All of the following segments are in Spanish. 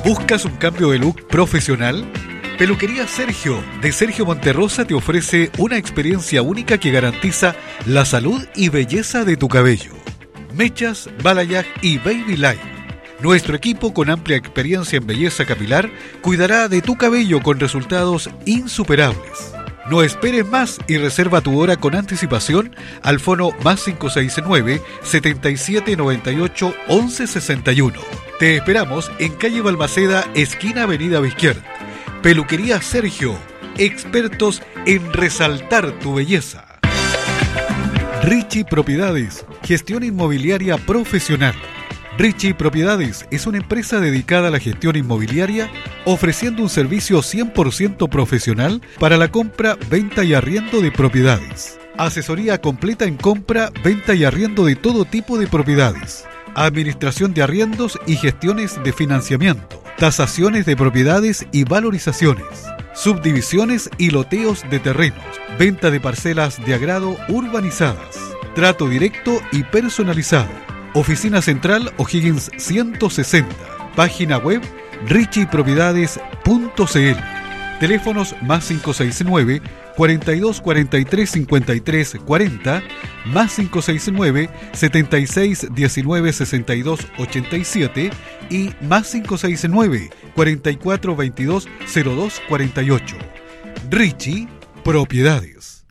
¿Buscas un cambio de look profesional? Peluquería Sergio, de Sergio Monterrosa, te ofrece una experiencia única que garantiza la salud y belleza de tu cabello. Mechas, balayage y baby light. Nuestro equipo, con amplia experiencia en belleza capilar, cuidará de tu cabello con resultados insuperables. No esperes más y reserva tu hora con anticipación al fono +569 7798 1161. Te esperamos en calle Balmaceda, esquina Avenida Bizquiert. Peluquería Sergio, expertos en resaltar tu belleza. Richie Propiedades, gestión inmobiliaria profesional. Richie Propiedades es una empresa dedicada a la gestión inmobiliaria, ofreciendo un servicio 100% profesional para la compra, venta y arriendo de propiedades. Asesoría completa en compra, venta y arriendo de todo tipo de propiedades. Administración de arriendos y gestiones de financiamiento. Tasaciones de propiedades y valorizaciones. Subdivisiones y loteos de terrenos. Venta de parcelas de agrado urbanizadas. Trato directo y personalizado. Oficina Central O'Higgins 160. Página web richiepropiedades.cl. Teléfonos +569 42 43 53 40, +569 76 19 62 87 y +569 44 22 02 48. Richie Propiedades.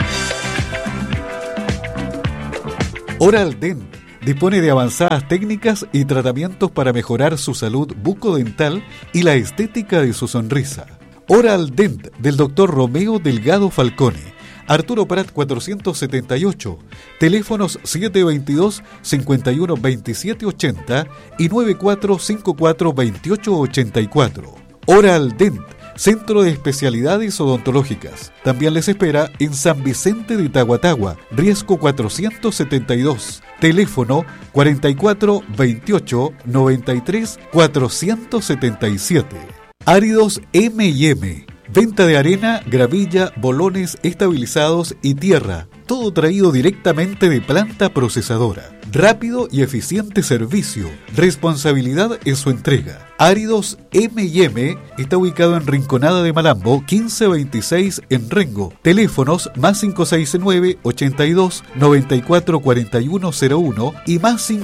Oral Dent dispone de avanzadas técnicas y tratamientos para mejorar su salud bucodental y la estética de su sonrisa. Oral Dent del Dr. Romeo Delgado Falcone, Arturo Prat 478, teléfonos 722-512780 y 94542884. Oral Dent, Centro de Especialidades Odontológicas. También les espera en San Vicente de Tahuatahua, Riesgo 472. Teléfono 44 28 93 477. Áridos M&M. Venta de arena, gravilla, bolones estabilizados y tierra. Todo traído directamente de planta procesadora. Rápido y eficiente servicio. Responsabilidad en su entrega. Áridos M&M está ubicado en Rinconada de Malambo, 1526 en Rengo. Teléfonos +569 82 94 41 01 y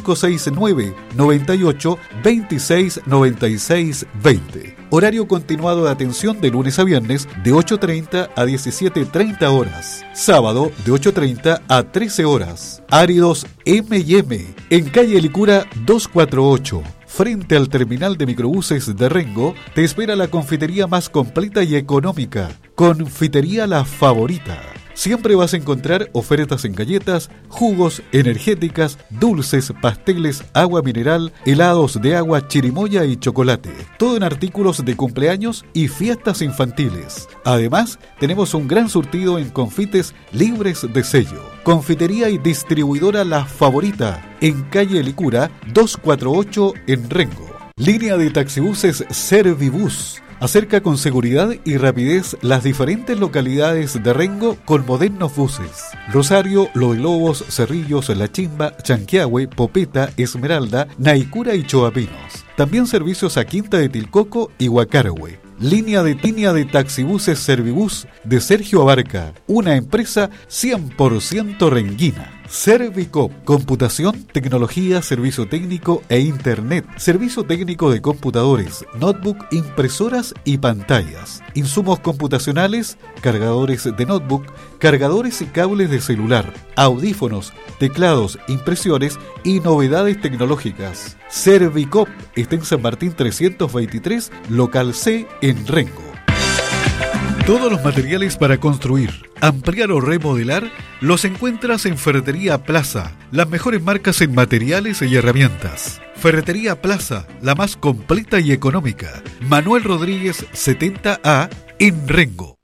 +569 98 26 96 20. Horario continuado de atención de lunes a viernes de 8:30 a 17:30 horas. Sábado de 8:30 a 13 horas. Áridos M&M en calle Licura 248. Frente al terminal de microbuses de Rengo, te espera la confitería más completa y económica. Confitería La Favorita. Siempre vas a encontrar ofertas en galletas, jugos, energéticas, dulces, pasteles, agua mineral, helados de agua, chirimoya y chocolate. Todo en artículos de cumpleaños y fiestas infantiles. Además, tenemos un gran surtido en confites libres de sello. Confitería y distribuidora La Favorita, en calle Licura 248 en Rengo. Línea de taxibuses Servibus. Acerca con seguridad y rapidez las diferentes localidades de Rengo con modernos buses. Rosario, Loilobos, Cerrillos, La Chimba, Chanquiahue, Popeta, Esmeralda, Naicura y Choapinos. También servicios a Quinta de Tilcoco y Huacarahue. Línea de taxibuses Servibus de Sergio Abarca, una empresa 100% renguina. Servicop, computación, tecnología, servicio técnico e internet, servicio técnico de computadores, notebook, impresoras y pantallas, insumos computacionales, cargadores de notebook, cargadores y cables de celular, audífonos, teclados, impresiones y novedades tecnológicas. Servicop está en San Martín 323, local C en Rengo. Todos los materiales para construir, ampliar o remodelar los encuentras en Ferretería Plaza, las mejores marcas en materiales y herramientas. Ferretería Plaza, la más completa y económica. Manuel Rodríguez 70A en Rengo.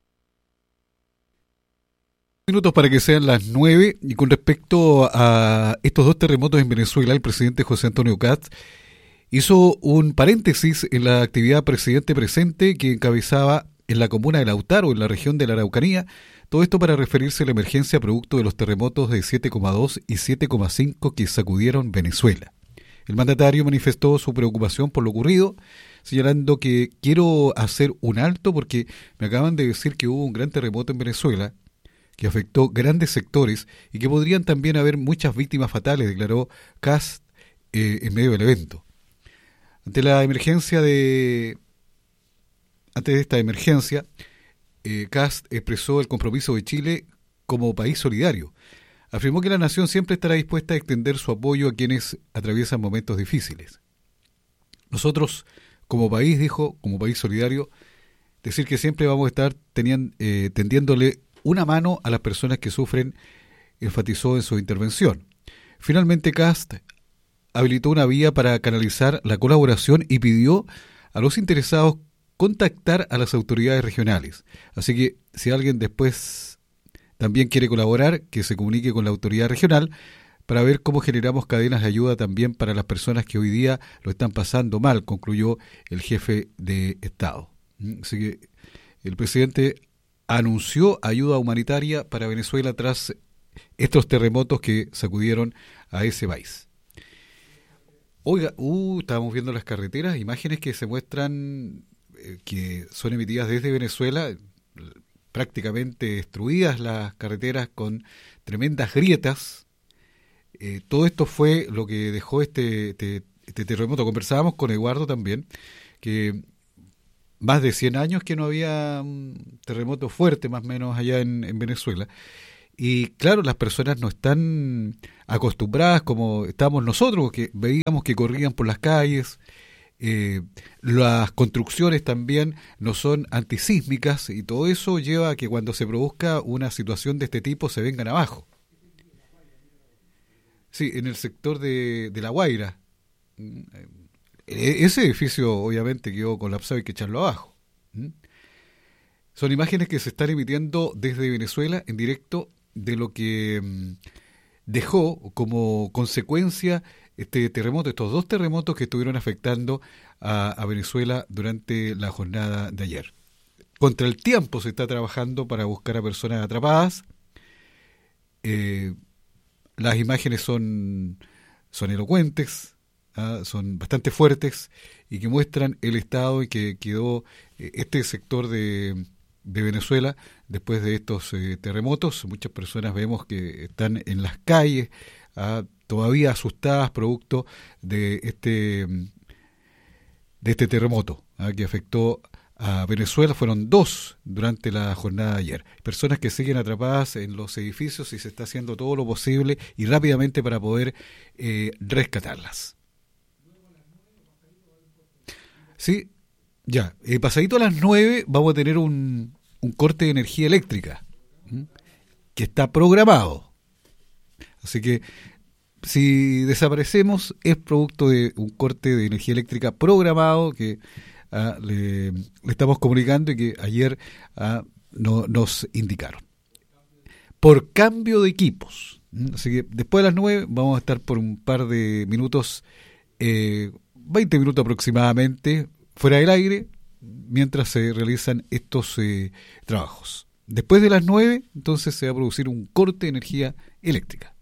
Minutos para que sean las 9, y con respecto a estos dos terremotos en Venezuela, el presidente José Antonio Kast hizo un paréntesis en la actividad presidente presente que encabezaba en la comuna de Lautaro, en la región de la Araucanía, todo esto para referirse a la emergencia producto de los terremotos de 7,2 y 7,5 que sacudieron Venezuela. El mandatario manifestó su preocupación por lo ocurrido, señalando que quiero hacer un alto porque me acaban de decir que hubo un gran terremoto en Venezuela que afectó grandes sectores y que podrían también haber muchas víctimas fatales, declaró Kast en medio del evento. Ante esta emergencia, Kast expresó el compromiso de Chile como país solidario. Afirmó que la nación siempre estará dispuesta a extender su apoyo a quienes atraviesan momentos difíciles. Nosotros, como país, dijo, como país solidario, decir que siempre vamos a estar tendiéndole una mano a las personas que sufren, enfatizó en su intervención. Finalmente, Kast habilitó una vía para canalizar la colaboración y pidió a los interesados contactar a las autoridades regionales. Así que si alguien después también quiere colaborar, que se comunique con la autoridad regional para ver cómo generamos cadenas de ayuda también para las personas que hoy día lo están pasando mal, concluyó el jefe de Estado. Así que el presidente anunció ayuda humanitaria para Venezuela tras estos terremotos que sacudieron a ese país. Oiga, estábamos viendo las carreteras, imágenes que se muestran que son emitidas desde Venezuela, prácticamente destruidas las carreteras con tremendas grietas. Todo esto fue lo que dejó este terremoto. Conversábamos con Eduardo también, que más de 100 años que no había un terremoto fuerte, más o menos, allá en Venezuela. Y claro, las personas no están acostumbradas como estábamos nosotros, que veíamos que corrían por las calles. Las construcciones también no son antisísmicas y todo eso lleva a que cuando se produzca una situación de este tipo se vengan abajo. Sí, en el sector de La Guaira. Ese edificio obviamente quedó colapsado y hay que echarlo abajo. Son imágenes que se están emitiendo desde Venezuela en directo de lo que dejó como consecuencia este terremoto, estos dos terremotos que estuvieron afectando a Venezuela durante la jornada de ayer. Contra el tiempo se está trabajando para buscar a personas atrapadas. Las imágenes son elocuentes, son bastante fuertes y que muestran el estado en que quedó este sector de Venezuela después de estos terremotos. Muchas personas vemos que están en las calles todavía asustadas producto de este terremoto que afectó a Venezuela. Fueron 2 durante la jornada de ayer. Personas que siguen atrapadas en los edificios y se está haciendo todo lo posible y rápidamente para poder rescatarlas. Sí, ya. Pasadito a las 9 vamos a tener un corte de energía eléctrica que está programado. Así que si desaparecemos es producto de un corte de energía eléctrica programado que le estamos comunicando y que ayer nos indicaron. Por cambio de equipos. Así que después de las 9 vamos a estar por un par de minutos, 20 minutos aproximadamente, fuera del aire, mientras se realizan estos trabajos. Después de las 9, entonces se va a producir un corte de energía eléctrica.